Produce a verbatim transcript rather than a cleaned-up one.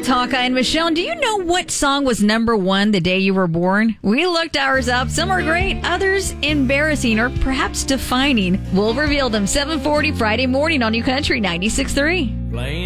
it's Hawkeye and Michelle. Do you know what song was number one the day you were born? We looked ours up. Some are great, others embarrassing, or perhaps defining. We'll reveal them seven forty Friday morning on New Country ninety-six point three.